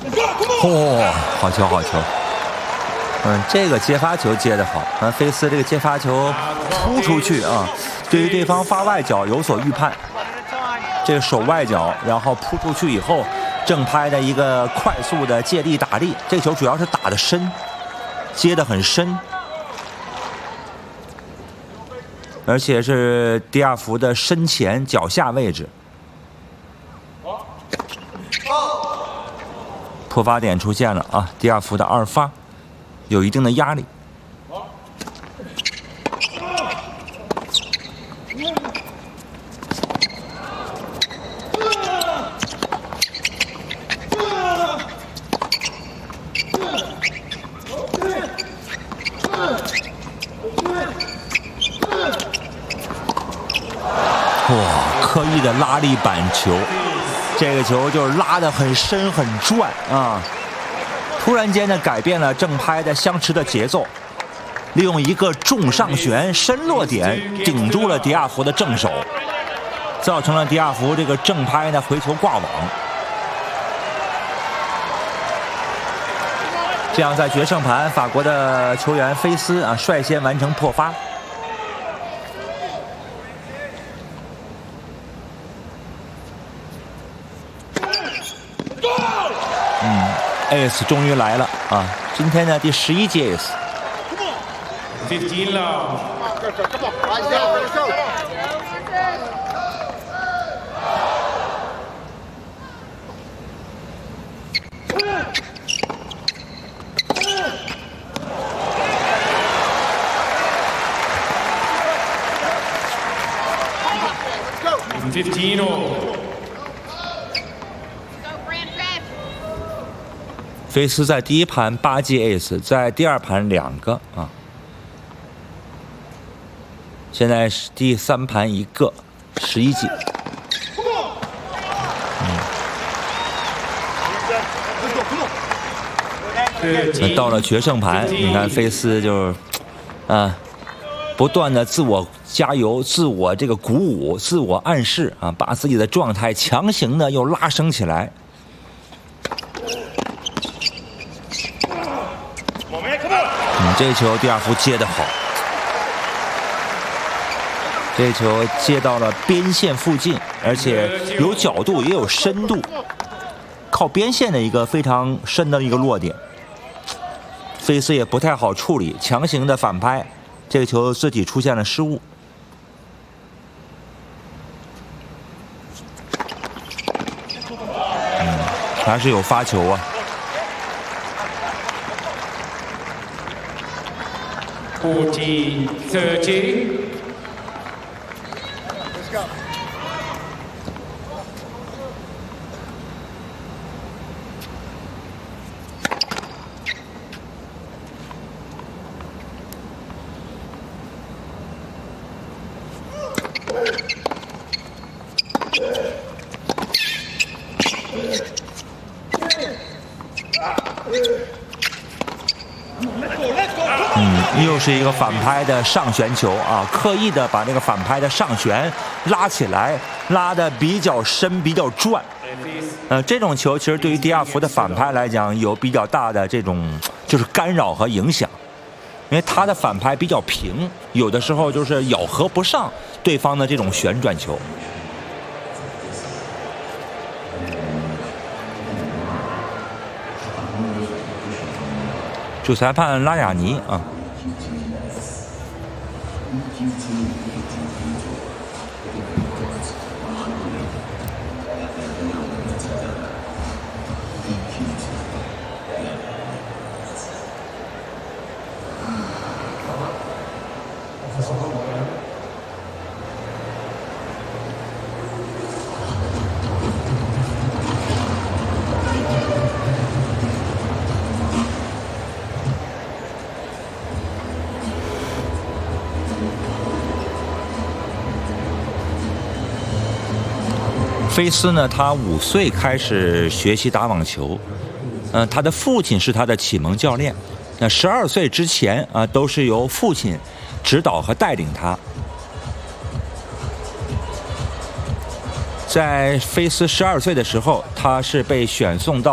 嚯，好球好球！这个接发球接得好，菲斯这个接发球突出去啊，对于对方发外脚有所预判。这个手外脚，然后扑出去以后，正拍的一个快速的借力打力。这个球主要是打得深，接得很深，而且是迪亚福的身前脚下位置。破发点出现了啊！迪亚福的2发有一定的压力。哇，刻意的拉力板球。这个球就是拉得很深很转啊，突然间呢改变了正拍的相持的节奏，利用一个重上旋深落点顶住了迪亚福的正手，造成了迪亚福这个正拍呢回球挂网。这样在决胜盘，法国的球员菲斯啊率先完成破发。Ace 终于来了啊！今天呢第11届 Ace。 15 love. $15. 菲斯在第一盘8记 Ace， 在第二盘2个啊，现在是第3盘1个，11记。到了决胜盘，你看菲斯就是不断的自我加油、自我这个鼓舞、自我暗示啊，把自己的状态强行的又拉升起来。这球迪亚福接得好，这球接到了边线附近，而且有角度也有深度，靠边线的一个非常深的一个落点。菲斯也不太好处理，强行的反拍，这个球自己出现了失误。还是有发球啊。 14-30. Let's go. Let's go. 又是一个反拍的上旋球啊，刻意的把那个反拍的上旋拉起来，拉的比较深，比较转。这种球其实对于迪亚福的反拍来讲有比较大的这种就是干扰和影响，因为他的反拍比较平，有的时候就是咬合不上对方的这种旋转球。主裁判拉雅尼啊。菲斯呢，他5岁开始学习打网球，他的父亲是他的启蒙教练。那12岁之前啊，都是由父亲指导和带领他。在菲斯12岁的时候，他是被选送到